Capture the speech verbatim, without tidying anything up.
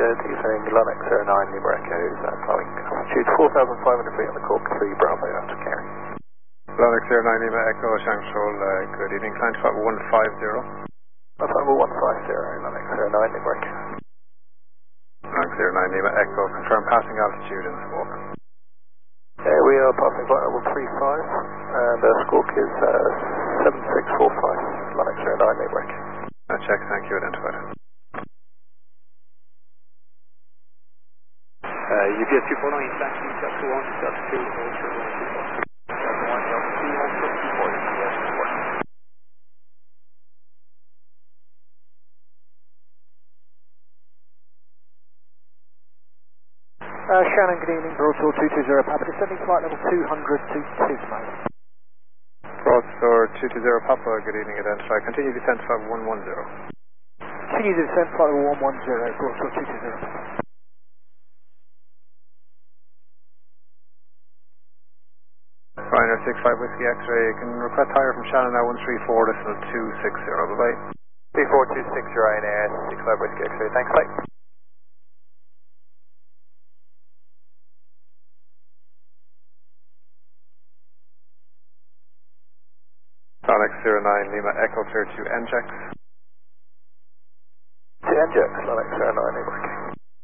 good. Using Lennox Air nine Lima Echo, uh, climbing altitude four thousand five hundred feet on the Cork three Bravo out of carry. Lennox Air nine Lima Echo, Shanghai Control, uh, good evening. Climb to about one five zero. That's number one five zero, Lennox Air nine Lima Echo. Lennox Air nine Lima Echo, confirm passing altitude and squawk. Yeah, we are passing flight level three five, and uh, squawk is uh, seven six four five, Lennox Air nine Lima Echo. Uh, check, thank you, identified. Uh, U P S two four nine, taxi, Delta one, Delta two, hold triple one two four. Delta one, Delta two, hold triple two four, U P S two four nine. Uh, Shannon, good evening, Broadshore two two zero, Papa, descending flight level two hundred to Tismo. Broadshore two two zero, Papa, good evening, identified. Continue descent to one one zero. Continue to descend flight level one one zero, Broadshore two two zero, Papa. Ryanair six five Whiskey X-ray, can request higher from Shannon now one three four, decimal two six zero, bye-bye. three four two six Ryanair six five Whiskey X-ray, thanks, bye. Lennox zero nine Lima Echo, clear to N checks. To N checks, Lennox Air nine Lima Echo.